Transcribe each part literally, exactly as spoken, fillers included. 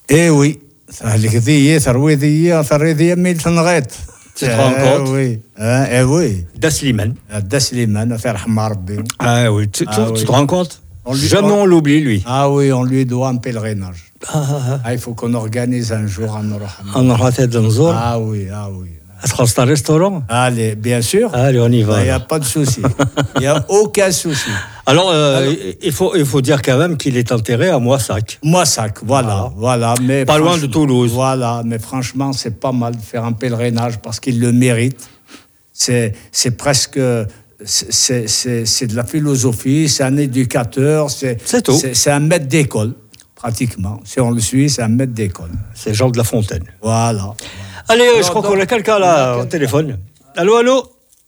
Eh oui, القضية ترويضية ترويضية ميل تنغيط. Tu te rends compte? Oui, eh oui. Da Slimane. Da Slimane, faire Rabbi. Ah oui, tu, ah, tu, oui. tu te rends compte? On lui, Jamais on, on l'oublie, lui. Ah oui, on lui doit un pèlerinage. Ah, ah, ah. Il faut qu'on organise un jour un On aura fait un jour. Ah oui, ah oui. Est-ce qu'on se un restaurant? Allez, bien sûr. Allez, on y va. Il n'y a pas de souci. Il n'y a aucun souci. Alors, euh, Alors il, faut, il faut dire quand même qu'il est enterré à Moissac. Moissac, voilà. Ah. voilà mais pas loin de Toulouse. Voilà, mais franchement, c'est pas mal de faire un pèlerinage parce qu'il le mérite. C'est, c'est presque... C'est, c'est, c'est de la philosophie, c'est un éducateur, c'est, c'est, tout. c'est, c'est un maître d'école, pratiquement. Si on le suit, c'est un maître d'école. C'est Jean de La Fontaine. Voilà. voilà. Allez, Alors, je crois donc, qu'on a quelqu'un là au téléphone. Allô, allô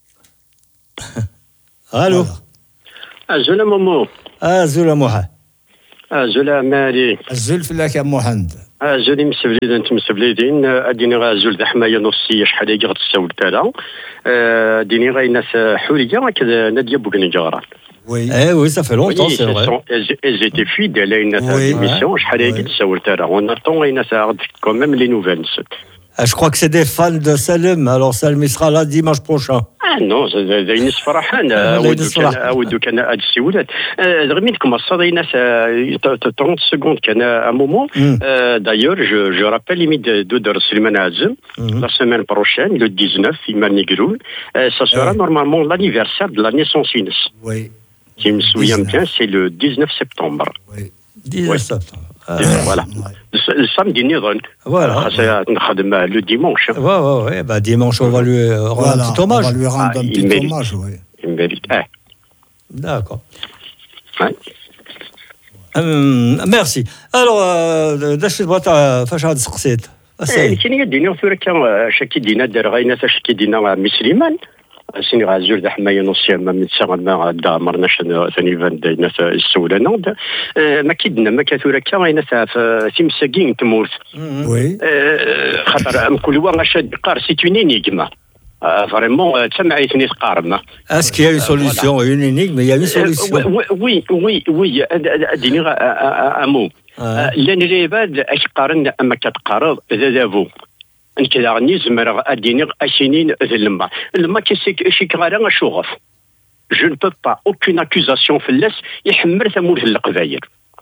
Allô Azula Momo. Azula Moha. Azula Mali. Azul Filak ya Mohand. أجل مسبلين أنت مسبلين أديني غازول ذا حماية نصية شحال يقرط السول تالا أديني غاي ناس حورية كذا نادية بوغني جاران. Oui. Eh oui, ça fait longtemps, oui, c'est vrai. Sont, elles, elles étaient fidèles à une oui, émission. Je ouais. ouais. On attend quand même les nouvelles. Ah, je crois que c'est des fans de Salem. Alors Salem, il sera là dimanche prochain. Ah non, c'est une فرحان. أود كان هاد السيولات. رغم كما صدينا trente secondes كان un moment. D'ailleurs, je je rappelle limite de de Suleiman Azem la semaine prochaine, le dix-neuf, Iman Nigroul. Ça sera normalement l'anniversaire de la naissance Inès. Oui. Qui me souvient bien, c'est le dix-neuf septembre. Oui. dix-neuf septembre. Euh, voilà. Le, le samedi, voilà. Le dimanche. Oui, oui, oui. Bah, dimanche, on va lui rendre voilà, un petit hommage. On va lui rendre ah, un petit mérite. hommage, oui. Il mérite. Eh. D'accord. Ouais. Euh, merci. Alors, داش بغيت فاش غاد سقسيت؟ كاين دينا في كان شكي دينا دار غاينا شكي دينا مي سليمان سيني غازول دا حماية نصيا ما من ساغنا دا مرناش ثاني فان دينا السولانه ما كيدنا ما كثورا كا غاينا في مساكين تمورت وي خاطر كل واحد شاد قار سي اون انيغما vraiment تسمعيتني تقاربنا. Est-ce qu'il y a une solution, une énigme, mais il y a une solution? Oui, oui, oui. ديني un mot. لان العباد اش قارن اما كتقارض ذابو نكذا غني زمر اديني اشينين ذلما لما كيسيك شي كغارا شوغف je ne peux pas aucune accusation فلاس يحمر ثمور القبايل.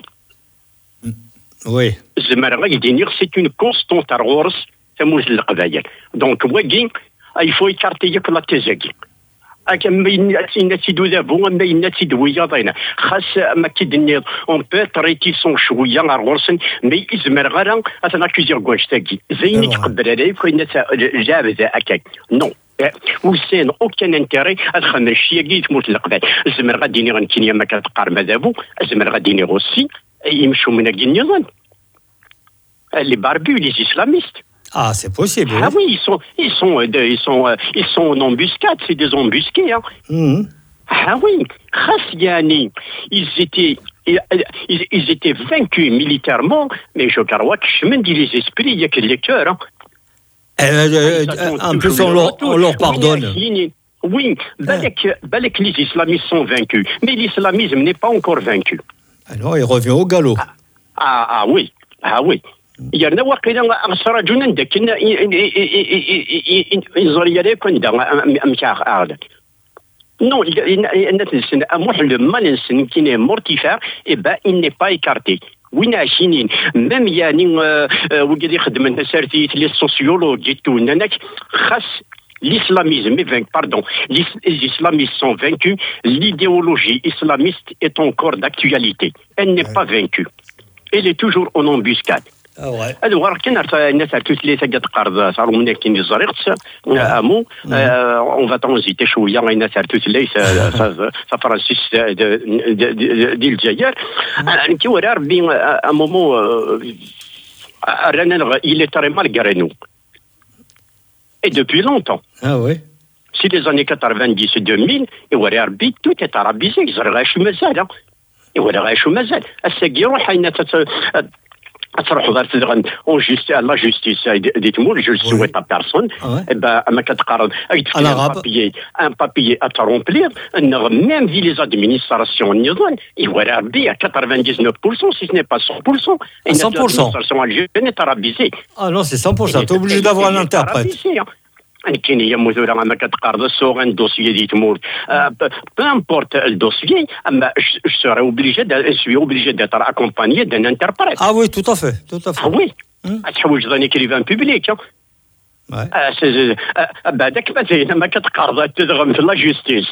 Oui. زمر غيديني c'est une constante غورس ثمور القبايل. Donc واكين il faut écarter que la تزاكي. أكمل الناس يدو ذابو أما الناس يدويا ضينا خاص ما كيدني on peut être réticent شوية على الغرسن مي إزمر غير أثناء كيزير قوش تاكي زيني تقبل عليه كل الناس جاب ذا أكاك نو وسين aucun intérêt أدخل الشيء جيت تموت القبال إزمر غاديني غنكيني ما كتقار مذابو إزمر غاديني غوسي يمشوا من الجنيضان les barbus les islamistes. Ah, c'est possible. Ah oui, ils sont, ils sont, ils sont, ils sont en embuscade, c'est des embusqués. Hein. Mmh. Ah oui, Khassiani, ils étaient, ils, ils étaient vaincus militairement, mais je crois que je me dis les esprits, il y a que les cœurs. Hein. Euh, euh, en plus, on leur, on leur pardonne. Oui, balek, balek, les islamistes sont vaincus, mais l'islamisme n'est pas encore vaincu. Alors, il revient au galop. Ah, ah, ah oui, ah oui. يرنا واقيلا أسرجنا دكنا إنزريا كون دا أمشاخ أعلى. Non, il moi le mal qui est mortifère et ben il n'est pas écarté. وين عايشين même يعني وقد يخدم سارتي لي سوسيولوج جيتو نانك خاص l'islamisme est vaincu, pardon, les islamistes sont vaincus, l'idéologie islamiste est encore d'actualité. Elle n'est pas vaincue. Elle est toujours en embuscade. Alors, on va transiter شوية غينا سارتوت ليس فرانسيس ديال الجزائر نكيورا ربي un moment il est très malgré nous et depuis longtemps. Ah oui. Si les années quatre-vingt-dix et deux mille et ورا ربي tout est arabisé زرغا شو مازال et ورا شو مازال الساقي روح on justice la justice dites-moi je le souhaite à personne et ben ma كتقارن un papier un papier à remplir même dit les administrations نظن يورا بي à quatre-vingt-dix-neuf pour cent si ce n'est pas cent pour cent et cent pour cent l'administration algérienne est arabisée. Ah non, c'est cent pour cent, tu es obligé d'avoir un interprète. كاين هي مثلا ما كتقارض الصور ان دوسيي دي تمور peu importe le dossier اما je serai obligé de je suis obligé d'être accompagné d'un interprète. Ah oui, tout à fait, tout à fait. Ah oui. تحوج d'un écrivain public. Ouais. بعدك مثلا ما كتقارض تدغم في la justice.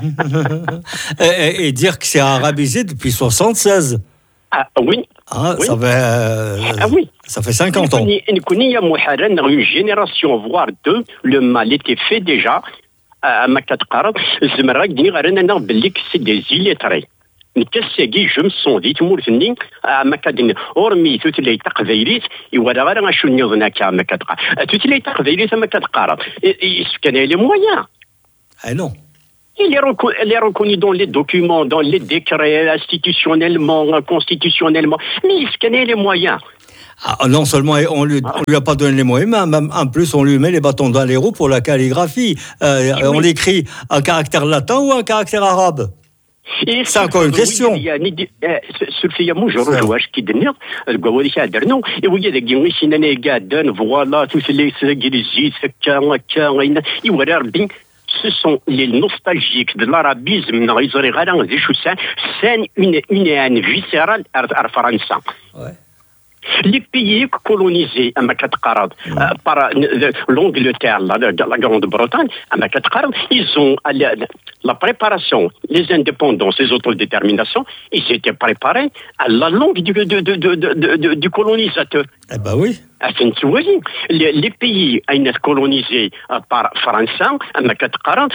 et, et dire que c'est arabisé depuis soixante-seize. Ah oui. Ah, oui. Ça fait euh, ah oui. Ça fait cinquante ans. Une génération voire deux, le mal était fait déjà. ما كتقارض زمرك دي غير بليك سي دي زيليتري نكساكي جو مسون دي تمورتني ما كدن اورمي توتلي تقبيليت يورا غير شنو نظنا كا ما كتقا توتلي تقبيليت ما كتقارض كان لي مويان. Ah non. Il est, reconnu, elle est reconnu dans les documents, dans les décrets, institutionnellement, constitutionnellement. Mais il se connaît les moyens. Ah, non seulement on lui, on lui a pas donné les moyens, mais même, en plus on lui met les bâtons dans les roues pour la calligraphie. Euh, oui. On l'écrit en caractère latin ou en caractère arabe. Et c'est encore une question. سولفيا موجور واش كيدني القوالي كادرنو ويا داك يمشي قادن فوالا توسلي سكيليزي سكا هكا يورا ربي. Ce sont les nostalgiques de l'arabisme. Ils auraient regardé c'est une une haine viscérale à France. Ouais. Les pays colonisés à Makatkarad par l'Angleterre, la, la Grande-Bretagne, à Makatkarad, ils ont la, la préparation, les indépendances, les autodéterminations, ils étaient préparés à la langue du, de, de, de, de, de, du colonisateur. Eh ben oui. Les, les pays été colonisés par Français, à Makatkarad,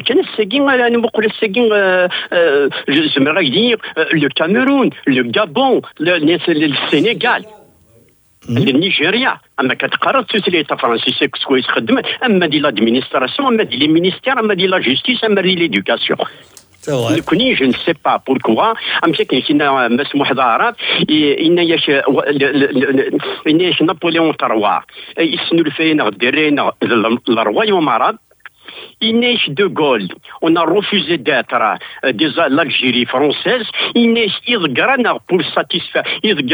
j'aimerais dire le Cameroun, le Gabon, le, le Sénégal. النيجيريا اما كتقرر تسلي تا فرنسي كويس خدمه اما دي لادمينستراسيون اما دي لي مينيستير اما دي لا جوستيس اما دي ليدوكاسيون. كوني جو نسي با بوركوا ام كاين مسموح ظاهرات ان ياش ان ياش نابليون تروا يسنو الفينا ديرينا الرويوم العرب. Inès de Gaulle, on a refusé d'être euh, des l'Algérie française. Inès Irgrana pour satisfaire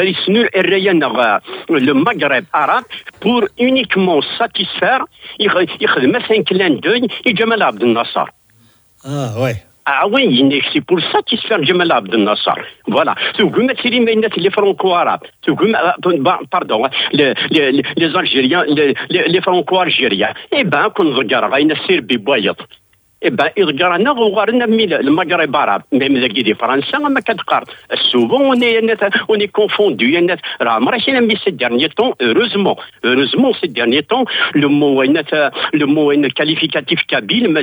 le Maghreb arabe pour uniquement satisfaire il un clin d'œil et Jamal Abdel Nasser. Ah ouais. Ah oui, c'est pour satisfaire Jamal Abdel Nasser. Voilà. Les franco-arabes, pardon, les, les, les Algériens, les, les franco-algériens. Eh bien, quand on regarde, il y a une Serbie boyante. Eh bien, il regarde, le Maghreb arabe, même les Français, souvent on est, on est confondu. Mais ces derniers temps, heureusement, heureusement, ces derniers temps, le mot, le mot qualificatif kabyle, mais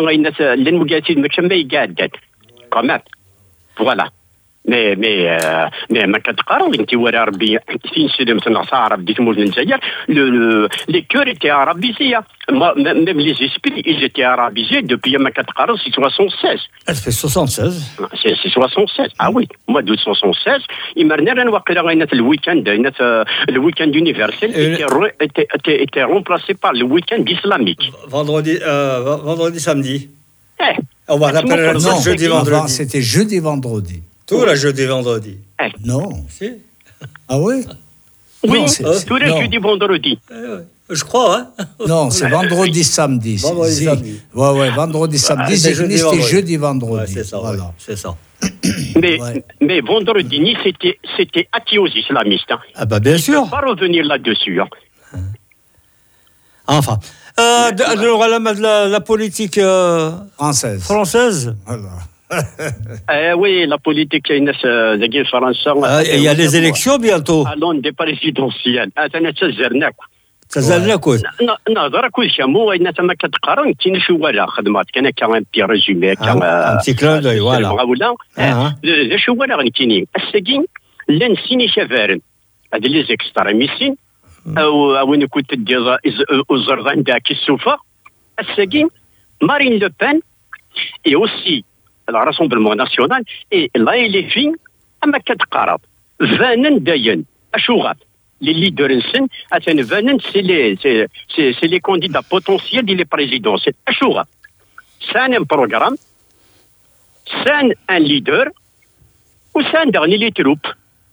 quand même. Voilà. Mais, mais, euh, mais, ma كتقارن انت ورا ربي فين سلمت العرب ديت مول الجزائر les cœurs étaient arabisés. Même les esprits, ils étaient arabisés depuis ma كتقارن c'est soixante-seize. Elle fait soixante-seize. C'est, c'est soixante-seize. Ah oui, mois d'août soixante-seize. Il m'a rien le week-end, le week-end universel était, était, était, était remplacé par le week-end islamique. Vendredi, euh, vendredi, samedi. Eh. On va l'appeler non, jeudi, vendredi. C'était jeudi, vendredi. Tout le jeudi, vendredi. Eh. Non. Si. Ah oui? Oui, non, tous les jeudi, vendredi. Eh, je crois, hein? Non, c'est vendredi, samedi. Vendredi, si. samedi. Ouais, ouais, vendredi, samedi. Ah, c'est jeudi, c'était jeudi, vendredi. Ouais, c'est ça, voilà. Ouais, c'est ça. Mais, ouais. mais vendredi, c'était, c'était acquis aux islamistes. Hein. Ah bah bien sûr. On ne peut pas revenir là-dessus. Hein. Enfin, euh, de, de, de la, la politique euh, française. Française. Voilà. euh, oui, la politique euh, française. Ah, il y a les élections bientôt. Allons des présidentielles. تزال كويس نهضر كل شيء مو ان تما كتقارن كاين شي ولا خدمات كان كان بي ريزومي كان انتي كلون داي فوالا ولا شو ولا غنكيني السكين لان سيني شافارن هاد لي زيكستريميسين او وين كنت دير الزرزان داك السوفا السكين مارين لو بان اي اوسي لا راسومبلمون ناسيونال اي لا لي فين اما كتقارب فانن داين اشو غاب les leaders, c'est les, c'est, c'est, c'est les candidats potentiels des présidents. C'est Achoura. C'est un programme, c'est un leader, ou c'est un dernier les troupes.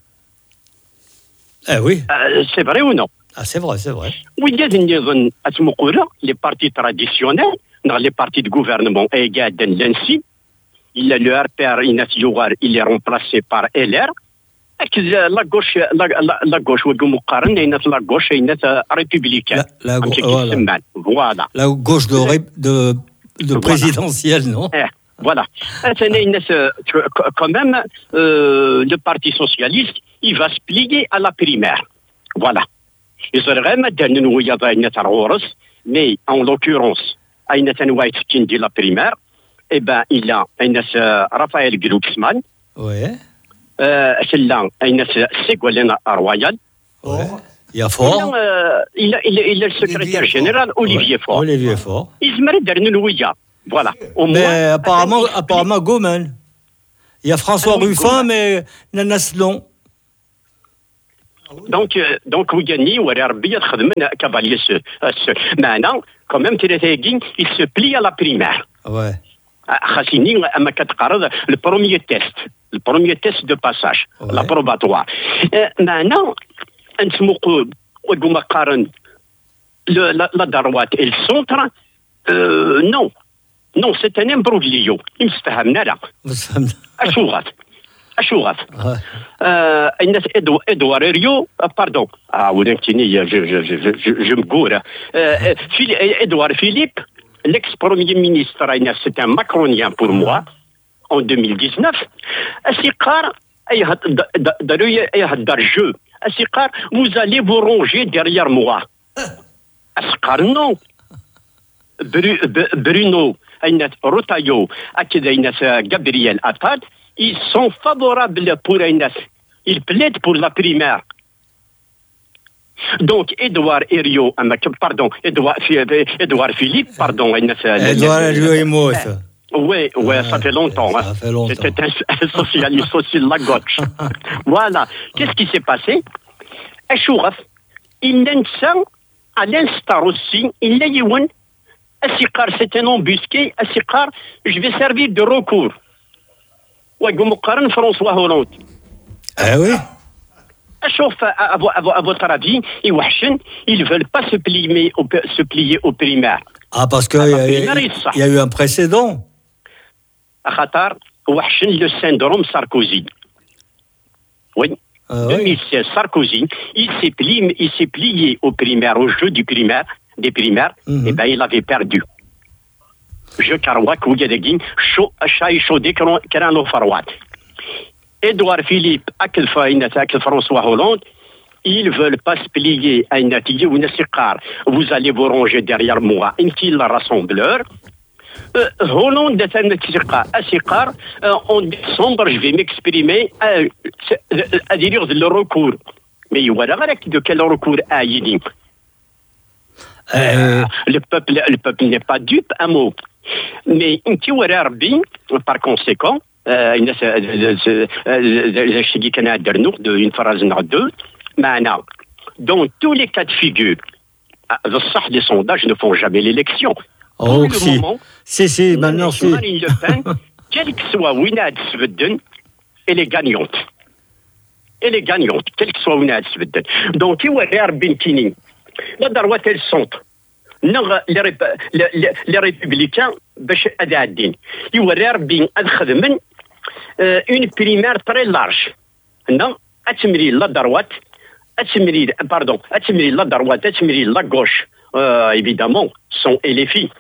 Eh oui. Euh, c'est vrai ou non? Ah, c'est vrai, c'est vrai. Oui, il y a les partis traditionnels, dans les partis de gouvernement, et il y a l'Annecy, il y a le R P R, il est remplacé par L R. La gauche, la, la, la gauche, la gauche républicaine. La, la, voilà. La gauche de, de, de voilà. Présidentielle, non? Eh, voilà. Quand même, euh, le Parti socialiste, il va se plier à la primaire. Voilà. Mais en l'occurrence, à la primaire, eh ben, il y a Raphaël Glucksmann. Oui. C'est là, Ségolène Royal. Ouais. Il y a Faure. Il y a, il, il, il a le secrétaire Olivier général, Faure. Olivier ouais. Faure. Olivier Faure. Il se marie d'Arnoulouia. Voilà. Au mais moins, apparemment, attends, apparemment Gomen. Il y a François ah, oui, Ruffin, Gomen. Mais Nanas Long. Donc, donc, vous gagnez, ou Arabia, Cavalier, maintenant, quand même, il se plie à la primaire. Ouais. Khassini, le premier test, le premier test de passage, ouais. L'approbatoire. Maintenant, la, la droite et le centre, euh, non. Non, c'est un imbroglio. Il me fait là. Achourat. Achourat. Edouard Herriot, pardon. Ah, vous je, je, je, je, je me gourre. Edouard Philippe, l'ex-premier ministre, c'est un macronien pour moi, en deux mille dix-neuf. Asikar, vous allez vous ranger derrière moi. Asikar, non. Bruno, Rotaillot, Gabriel Attal, ils sont favorables pour Aïnas. Ils plaident pour la primaire. Donc, Edouard Herriot, pardon, Edouard, Edouard Philippe, pardon. Edouard Herriot est mort. Oui, oui, ça fait longtemps. Ça fait longtemps. C'était un socialiste aussi de la gauche. Voilà. Qu'est-ce qui s'est passé? Achouraf, il n'a à l'instar aussi, il n'a eu Asikar, c'est un embusqué. Asikar, je vais servir de recours. François Hollande. Ah oui? À, à, à votre avis, ils ne veulent pas se plier, au, se plier aux primaires. Ah, parce qu'il y, y a eu un précédent. À Qatar, le syndrome Sarkozy. Oui. Ah, deux mille seize, oui. Sarkozy, il s'est plié, il s'est plié aux primaires, au jeu du primaire, des primaires, mm-hmm. Et bien il avait perdu. Je Karouak, Ougadegin, Chaï Chaudé, Kerano Farouat. Edouard Philippe, François Hollande, ils ne veulent pas se plier à une atelier ou une sikar. Vous allez vous ranger derrière moi. Est-il le rassembleur? Euh, Hollande est un sikar. À sikar, en décembre, je vais m'exprimer à, à dire le recours. Mais il y a de quel recours a il euh, le peuple, le peuple n'est pas dupe, un mot. Mais par conséquent, une phrase deux, dans tous les cas de figure, les sondages ne font jamais l'élection. Oh, si. Moment, si, si, maintenant, si. Marine Le Pen, quelle que soit Winad Sveden, elle est gagnante. Elle est gagnante, quelle que soit Winad Sveden. Donc, il y a Binkini. La droite et le centre. Les, rép les, les républicains, ils ont une primaire très large. Non, la droite, pardon, la droite, la gauche, euh, évidemment, sont L F I.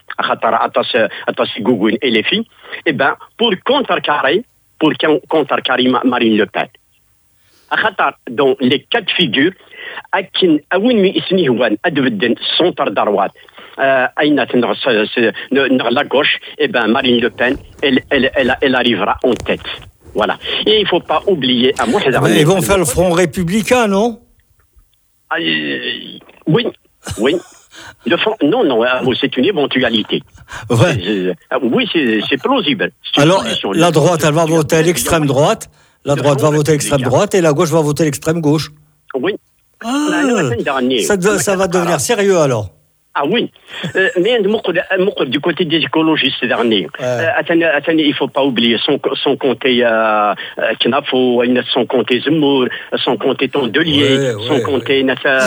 L F I. Eh bien, pour contrecarrer, pour contrecarrer Marine Le Pen. Dans les cas de figure, أكن أول من اسمه هو أدفدن سنتر دروات أين la gauche, eh ben Marine Le Pen, elle, elle, elle, elle arrivera en tête. Voilà. Et il ne faut pas oublier à moi. Mais ils vont faire le Front républicain, non? euh, Oui, oui. Le front, non, non, c'est une éventualité. Ouais. C'est, oui, c'est plausible. Alors, la droite, elle va voter à l'extrême droite. La droite va voter à l'extrême droite et la gauche va voter à l'extrême gauche. Oui. Ah, ça, de, ça va devenir sérieux alors. Ah oui, euh, mais du côté des écologistes ces derniers, euh, il ne faut pas oublier son, son comté euh, Knafo, son comté Zemmour, son comté Tondelier, ouais, son ouais, comté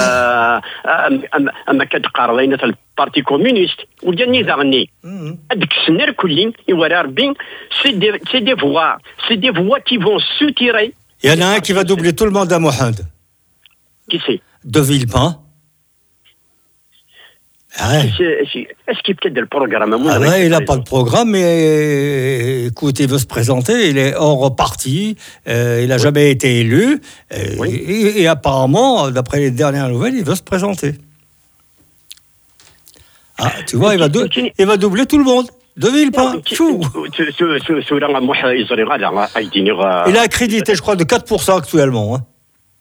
le Parti communiste. Ou dernier dernier, c'est des, c'est des voix, c'est des voix qui vont soutirer. Il y en a un qui va doubler tout le monde à Mohamed. Qui c'est? De Villepin. Ah ouais. Est-ce qu'il y a peut-être le programme? Ah ouais, il n'a pas de programme, mais écoute, il veut se présenter, il est hors parti, euh, il n'a oui. jamais été élu, et, oui. et, et apparemment, d'après les dernières nouvelles, il veut se présenter. Ah, tu vois, il va, dou- il va doubler tout le monde. De Villepin, fou. Il est accrédité, je crois, de quatre pour cent actuellement. Hein.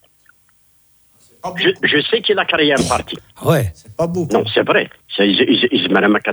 Je, je sais qu'il a créé un parti. Ouais. C'est pas beaucoup. Non, c'est vrai. C'est, ils, ils,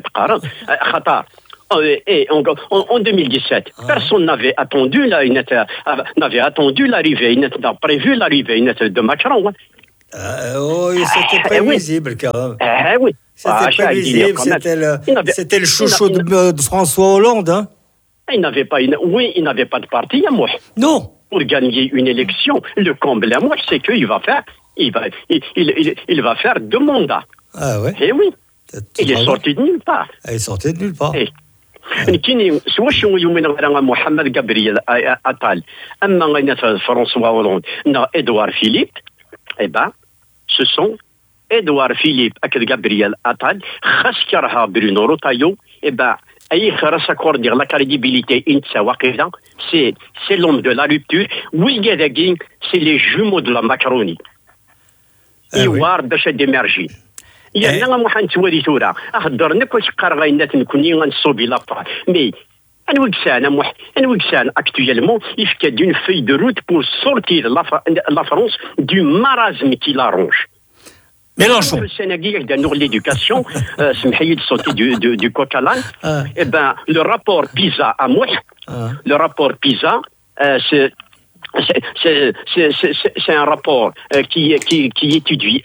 Et en, en, en deux mille dix-sept, ah. personne n'avait attendu, là, une, n'avait attendu l'arrivée, une, prévu l'arrivée une, de Macron. Euh, oui, c'était prévisible quand même. Ah, oui. C'était ah, prévisible, c'était le, c'était le chouchou de, de François Hollande. Hein. Il n'avait pas, une, oui, il n'avait pas de parti à moi. Non. Pour gagner une élection, le comble à moi, c'est qu'il va faire, il va, il, il, il, il va faire deux mandats. Ah ouais. Et oui. Il est sorti de nulle part. Il est sorti de nulle part. Et, كاين سوا شنو يومين غير محمد جابرييل اتال اما غير فرانسوا هولاند نا ادوار فيليب اي با ce sont ادوار فيليب اك جابرييل اتال خسكرها برونو روتايو اي با اي خرس اكور ديال لا كريديبيليتي انت واقيلا سي سي l'homme de la rupture ويغاداكين سي لي جومو de la Macronie يوار باش ديميرجي يا انا محن توالي ثورة اهضرنا كل شقار غاينات نكوني غنصوبي لابا مي انا وكسان مح انا وكسان اكطويلمون يفكا دون في دو روت بور سورتير لا فرونس دو مارازم كي لارونج Mélenchon. Le Sénégal dans l'éducation, سمحي لي صوتي du du du coq à l'âne. Eh ben le rapport PISA à moi, le rapport PISA c'est C'est, c'est, c'est, c'est, c'est un rapport euh, qui, qui, qui étudie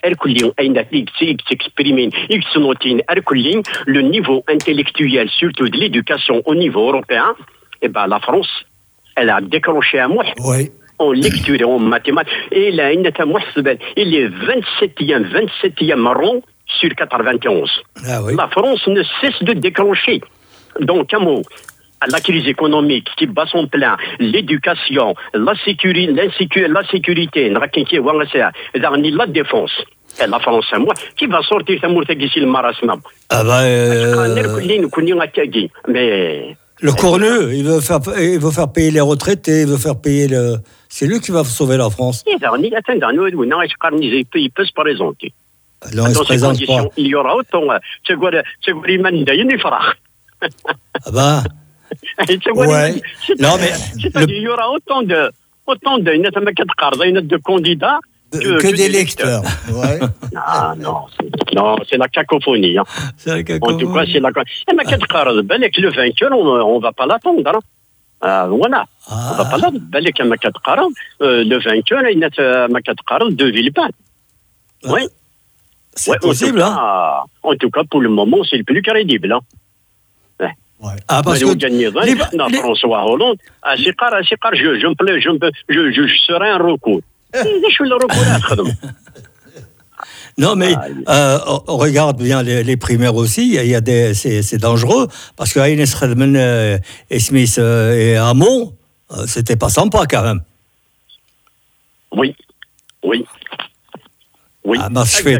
le niveau intellectuel, surtout de l'éducation au niveau européen. Et ben, la France, elle a décroché un mois oui. en lecture et en mathématiques. Et là, il est vingt-septième, vingt-septième rang sur quatre-vingt-onze. Ah, oui. La France ne cesse de décrocher. Donc, un mot. La crise économique qui bat son plein, l'éducation, la sécurité, l'insécurité, la sécurité, la défense. Et la France, c'est moi, qui va sortir de ce marasme. Ah bah, euh... Mais... Le corneux, il veut faire, il veut faire payer les retraités, il veut faire payer le... C'est lui qui va sauver la France. Il peut se présenter. Non, il se présente pas. Il y aura autant... Ah bah... Ouais. Non, mais le... il y aura autant de autant de, de candidats que, que, que d'électeurs. Ouais. Non, non, c'est, non, c'est la cacophonie. Hein. C'est la cacophonie. En tout cas, c'est la cacophonie. Avec le vainqueur, on ne va pas l'attendre. Hein. Euh, voilà. Ah. On ne va pas l'attendre. Avec le vainqueur, il y a de Villepin. Oui. C'est ouais, possible, en tout, cas, hein. En tout cas, pour le moment, c'est le plus crédible. Hein. Ouais. Ah, parce que les... les... François Hollande, à Sikar, à Sikar, je, je, je, je, je, je serai un recours. Je suis le recours. Non, mais euh, on regarde bien les, les primaires aussi. Il y a des, c'est, c'est dangereux parce que Aïnes Redman euh, et Smith euh, et Hamon, euh, c'était pas sympa quand même. Oui, oui. Oui. Ah, bah, je fais.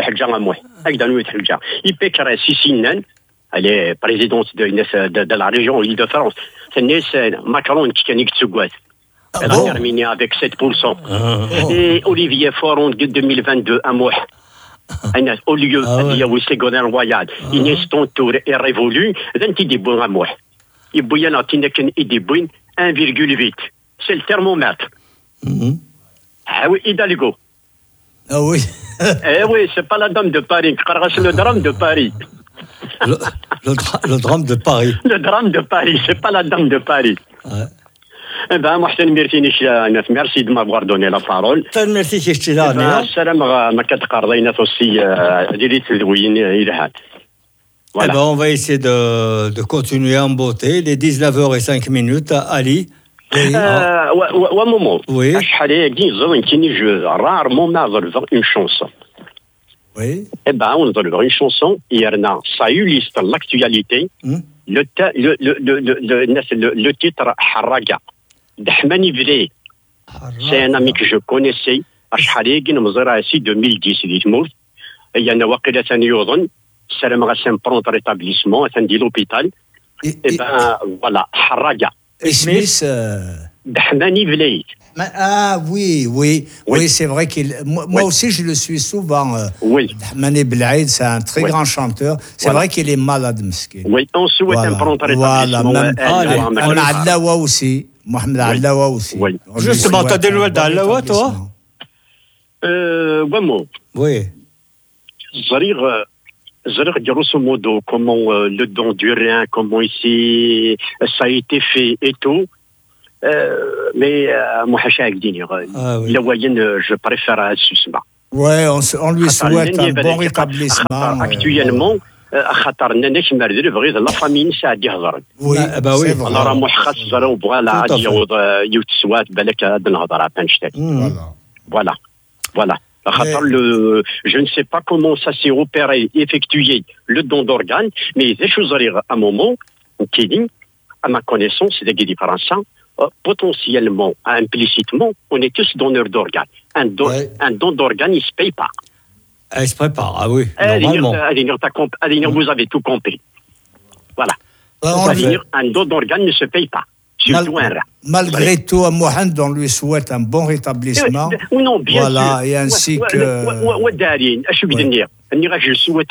Il peut créer six elle est présidente de, de, de la région Île-de-France. C'est Macron qui a niqué ce goût. Elle a terminé avec sept pour cent. Ah, oh. Et Olivier Faure en deux mille vingt-deux, un mois. Au lieu d'y avoir Ségolène Royal, il est son tour est révolu, vingt des bons à moi. Il bouillonne à Tineken et des bouillons un virgule huit. C'est le thermomètre. Mm-hmm. Ah oui, Hidalgo. Ah oui. Eh oui, c'est pas la dame de Paris, c'est le drame de Paris. Le, le, dra- le drame de Paris. Le drame de Paris, c'est pas la dame de Paris. Ouais. Eh ben, moi, merci de m'avoir donné la parole. Merci, Chechtilani. Eh ben, salam, ma katqardayna aussi, dilit l'ouyin ilhan. Eh ben, on va essayer de, de continuer en beauté. Les dix-neuf heures zéro cinq minutes, Ali. Oui. Euh, ouais, ouais, moment. Oui. Je rarement m'avoir une chanson. Oui. Eh ben, on a une chanson. Hier, ça a eu l'histoire, l'actualité. Hmm. Le, le, le, le, le, le, le titre Harraga d'Ahmani Vley. C'est un ami que je connaissais. Ashhaligin Mzaraasi deux mille dix. Il y a un waqila Yodon. Salam Rassem prend un rétablissement, un dit l'hôpital. Et, et ben voilà, Harraga. Et Smith. D'Ahmani Vley. Ah oui, oui, oui, oui c'est vrai qu'il. Moi, oui. moi aussi, je le suis souvent. Euh, oui. Mani Blaïd, c'est un très oui. grand chanteur. C'est voilà. vrai qu'il est malade, Mskin. Oui, on souhaite voilà. un prompt rétablissement. Voilà, même. Ah, on a Allawa aussi. Mohamed Allawa aussi. Oui. Justement, tu as des nouvelles d'Allawa, toi? Euh, Wamo. Oui. Zarir, Zarir, grosso modo, comment euh, le don du rein, comment ici ça a été fait et tout. Euh, mais moi, le moyen, je préfère Susma. Ouais, on, on lui souhaite un bon rétablissement. Actuellement, خاطر ناش مرد بغيت لا فامي نسا يهضر وي با وي انا راه محخص زرا وبغى عاد يعوض يتسوات بالك هاد الهضره تنشتات فوالا فوالا خاطر le je ne sais pas comment ça s'est opéré effectué le don d'organes mais des choses à un moment كاينين à ma connaissance c'est des différents potentiellement, implicitement, on est tous donneurs d'organes. Un, don, ouais. un don d'organes, il ne se paye pas. Il se prépare, ah oui, à normalement. À dire, vous avez tout compris. Voilà. À dire, un don d'organes ne se paye pas. Surtout Mal, un rat. Malgré ouais. tout, à Mohamed, on lui souhaite un bon rétablissement. Oui, non, bien voilà, sûr. Et ainsi ouais, que... je suis ouais. أني je souhaite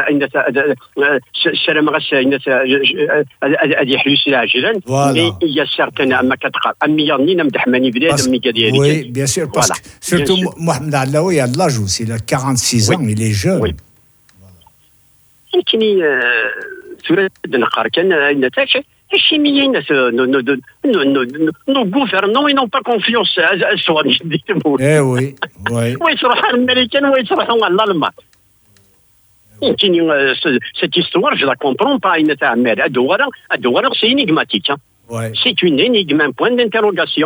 سلام غاس هذه حلوس عاجلا mais il y a certaines ما كتقال أمي نينا مدحماني بلاد أمي قال oui bien sûr parce que surtout Mohamed Allaoui il a de l'âge aussi il a quarante-six ans il est jeune يمكنني سورة نقار كان نتاش les chimiens, nos, nos, nos, nos, nos gouvernants, ils n'ont pas confiance à soi. Eh oui, oui. Oui, sur l'américain, oui, sur l'allemand. Cette histoire, je la comprends pas. C'est énigmatique. Hein. Ouais. C'est une énigme, un point d'interrogation.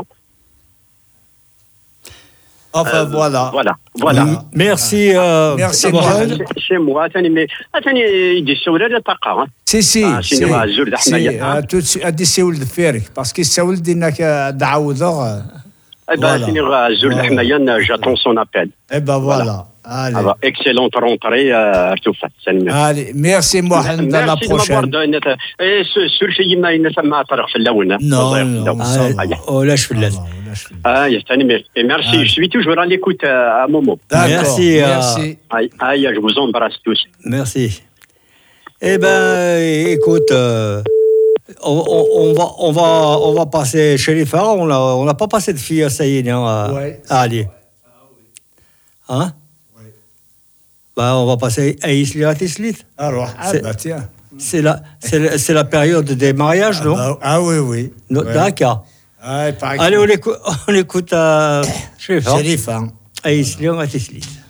Enfin, euh, voilà. Voilà, voilà. Mm. Merci. Euh, Merci, Mohamed. C'est moi. Attendez, mais attendez, il dit c'est où la taqa. Si, si. Ah, c'est si, Azul d'Ahmaya. Tout de suite, il dit c'est où le faire parce que c'est où le dinak d'Aoudor. Eh ben, c'est Azul d'Ahmaya, j'attends son appel. Eh ben, voilà. Allez. Alors, excellente rentrée à Artoufat. Allez, merci Mohamed, à la prochaine. Et sur ce yima il ne s'est pas fait la ouna. Non, non, oh là je fais Ah, et merci, je suis toujours à l'écoute à Momo. Merci, merci. Aïe, je vous embrasse tous. Merci. Eh ben, écoute, euh, on, on, on va, on va, on va passer chez les phares. On n'a, on n'a pas passé de filles à Saïd, hein, à, ouais. à Ali. Hein? Bah, on va passer à Isli à Tislit. Alors, ah, bah tiens. C'est la, c'est, la, c'est la période des mariages, ah, non? bah, ah oui, oui. No, ouais. D'accord. Ah, allez, on écoute, on écoute à Chérif. Chérif, hein. À Isli à Tislit.